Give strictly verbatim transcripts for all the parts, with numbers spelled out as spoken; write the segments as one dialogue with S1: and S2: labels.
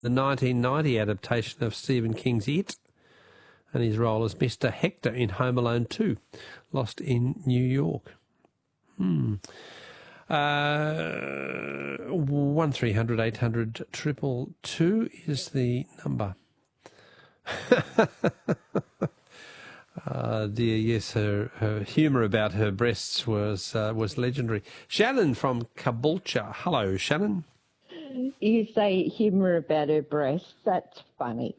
S1: the nineteen ninety adaptation of Stephen King's It, and his role as Mister Hector in Home Alone two, Lost in New York. Hmm. Uh, one three hundred eight hundred triple two is the number. Uh, dear, yes, her, her humour about her breasts was uh, was legendary. Shannon from Caboolture. Hello, Shannon.
S2: You say humour about her breasts. That's funny.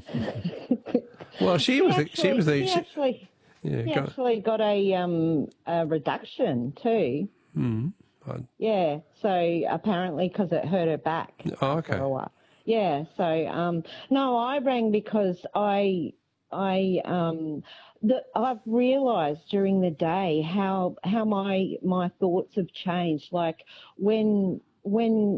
S1: Mm. Well, she, she was
S2: actually,
S1: the, she was the
S2: she,
S1: she,
S2: actually,
S1: yeah,
S2: she
S1: go,
S2: actually got a um a reduction too.
S1: Mm.
S2: Yeah, so apparently because it hurt her back.
S1: Oh, okay.
S2: For a while. Yeah, so um no, I rang because I I um the, I've realised during the day how how my my thoughts have changed. Like when when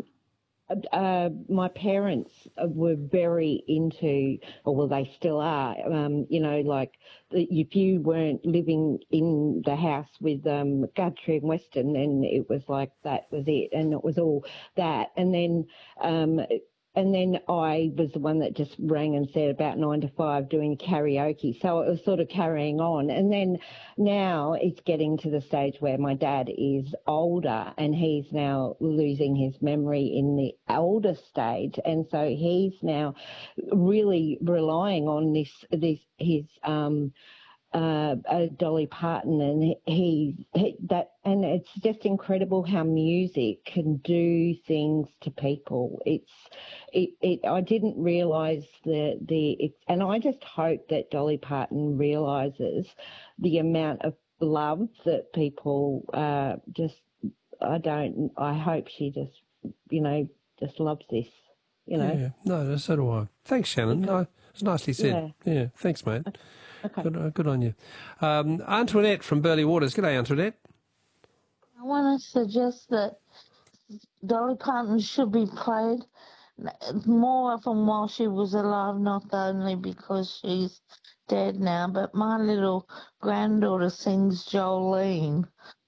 S2: uh, my parents were very into, or well, they still are. Um, you know, like if you weren't living in the house with um, Guthrie and Weston, then it was like that was it, and it was all that, and then. Um, And then I was the one that just rang and said about nine to five doing karaoke. So it was sort of carrying on. And then now it's getting to the stage where my dad is older and he's now losing his memory in the older stage. And so he's now really relying on this, this, his, um, Uh, uh, Dolly Parton, and he, he that, and it's just incredible how music can do things to people. It's, it, it I didn't realise the the, it, and I just hope that Dolly Parton realises the amount of love that people uh, just. I don't. I hope she just, you know, just loves this. You know.
S1: Yeah. No, so do I. Thanks, Shannon.
S2: Because,
S1: no, it's nicely said. Yeah. yeah thanks, mate.
S2: Okay.
S1: Good, uh, good on you. Um, Antoinette from Burley Waters. G'day, Antoinette.
S3: I want to suggest that Dolly Parton should be played more often while she was alive, not only because she's dead now, but my little granddaughter sings Jolene.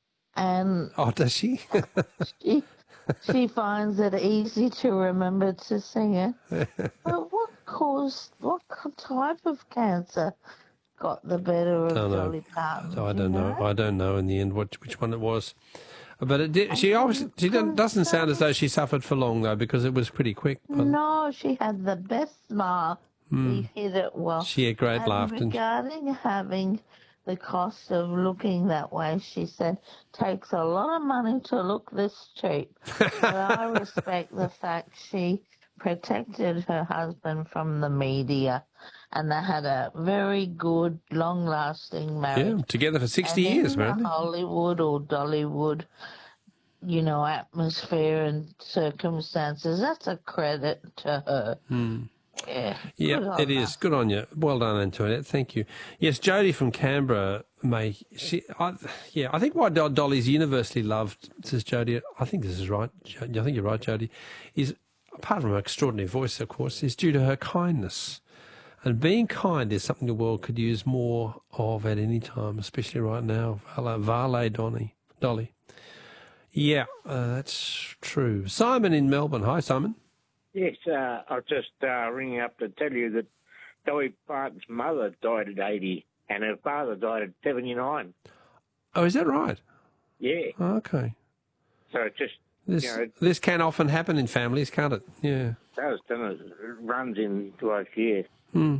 S3: And
S1: oh, does she?
S3: she she finds it easy to remember to sing it. But what caused, what type of cancer got the better of Dolly Parton?
S1: I don't know?
S3: know.
S1: I don't know in the end what which one it was. But it did, she obviously she doesn't sound as though she suffered for long though, because it was pretty quick.
S3: No, she had the best smile.
S1: Mm.
S3: She hit it well.
S1: She had great
S3: and
S1: laugh.
S3: Regarding having the cost of looking that way, she said, takes a lot of money to look this cheap. But I respect the fact she protected her husband from the media, and they had a very good, long-lasting marriage.
S1: Yeah, together for sixty
S3: and
S1: years,
S3: in
S1: man.
S3: The Hollywood or Dollywood, you know, atmosphere and circumstances. That's a credit to her.
S1: Hmm.
S3: Yeah,
S1: yeah, it is. Good on you. Well done, Antoinette. Thank you. Yes, Jodie from Canberra. May she? I, yeah, I think why Dolly's universally loved, says Jodie. I think this is right. I think you're right, Jodie. Is apart from her extraordinary voice, of course, is due to her kindness. And being kind is something the world could use more of at any time, especially right now. Vale, Vale Donny, Dolly. Yeah, uh, that's true. Simon in Melbourne. Hi, Simon.
S4: Yes, uh, I was just uh, ringing up to tell you that Dolly Parton's mother died at eighty and her father died at seventy-nine.
S1: Oh, is that right?
S4: Yeah.
S1: Oh, okay.
S4: So it just,
S1: this,
S4: you know...
S1: This can often happen in families, can't it? Yeah.
S4: It does, doesn't it? It runs in, like, yeah.
S1: Hmm.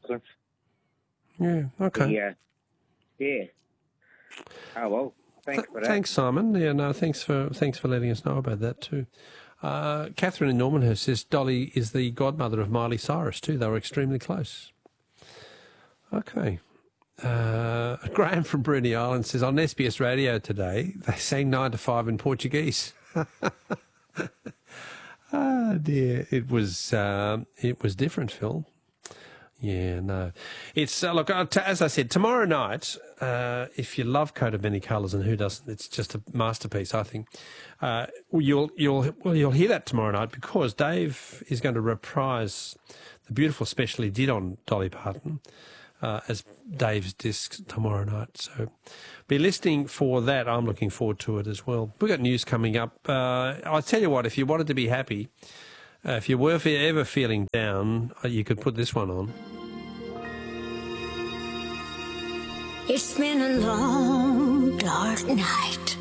S1: Yeah, okay.
S4: Yeah. Yeah. Oh, well, thanks
S1: Th-
S4: for that.
S1: Thanks, Simon. Yeah, no, thanks for thanks for letting us know about that too. Uh, Catherine in Normanhurst says Dolly is the godmother of Miley Cyrus too. They were extremely close. Okay. Uh, Graham from Bruny Island says on S B S Radio today they sang nine to five in Portuguese. Ah, dear, it was um, it was different, Phil. Yeah, no. It's, uh, look, uh, t- as I said, tomorrow night, uh, if you love Coat of Many Colours, and who doesn't, it's just a masterpiece, I think. Uh, you'll, you'll, well, you'll hear that tomorrow night because Dave is going to reprise the beautiful special he did on Dolly Parton uh, as Dave's disc tomorrow night. So be listening for that. I'm looking forward to it as well. We've got news coming up. Uh, I'll tell you what, if you wanted to be happy, Uh, if you were fe- ever feeling down, uh, you could put this one on.
S5: It's been a long, dark night.